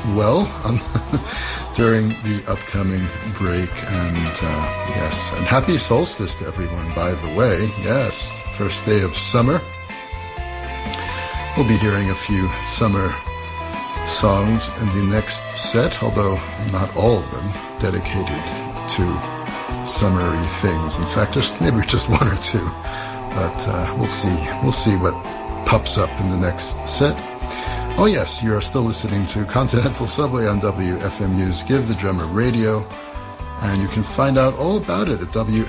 well during the upcoming break. And yes, and happy solstice to everyone, by the way. Yes, first day of summer. We'll be hearing a few summer songs in the next set, although not all of them dedicated to summery things. In fact, maybe just one or two. But we'll see. We'll see what pops up in the next set. Oh yes, you are still listening to Continental Subway on WFMU's Give the Drummer Radio, and you can find out all about it at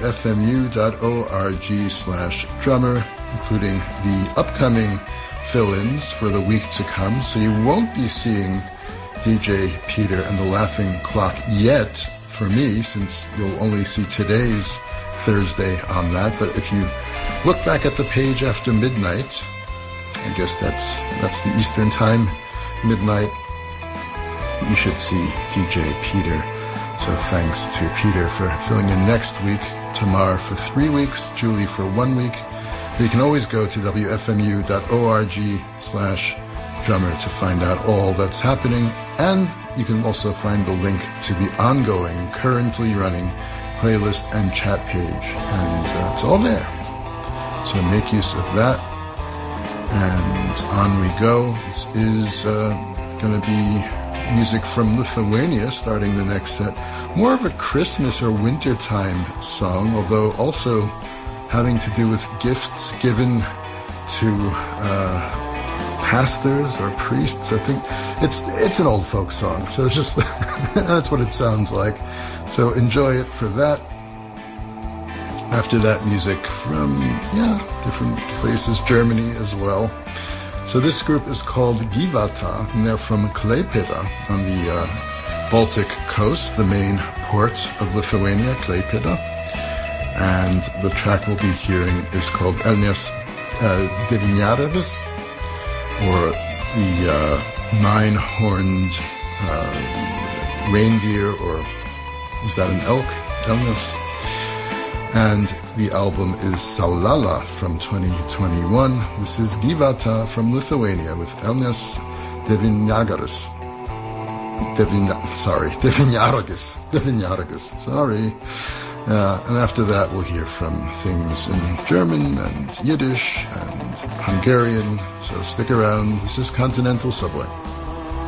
wfmu.org/drummer, including the upcoming fill-ins for the week to come. So you won't be seeing DJ Peter and the Laughing Clock yet for me, since you'll only see today's Thursday on that. But if you look back at the page after midnight, I guess that's the Eastern time, midnight, you should see DJ Peter. So thanks to Peter for filling in next week, Tamar for 3 weeks, Julie for 1 week. You can always go to wfmu.org/drummer to find out all that's happening, and you can also find the link to the ongoing, currently running playlist and chat page, and it's all there. So make use of that. And on we go. This is going to be music from Lithuania starting the next set. More of a Christmas or wintertime song, although also having to do with gifts given to pastors or priests. I think it's an old folk song, so it's just that's what it sounds like. So enjoy it for that. After that, music from, different places, Germany as well. So this group is called Givata, and they're from Klaipėda on the Baltic coast, the main port of Lithuania, Klaipėda. And the track we'll be hearing is called Elnias Devyniaragas, or the nine-horned reindeer, or is that an elk? Elnias. And the album is Saulala from 2021. This is Givata from Lithuania with Elnias Devyniaragas. Devyniaragas. Sorry. And after that, we'll hear from things in German and Yiddish and Hungarian. So stick around. This is Continental Subway.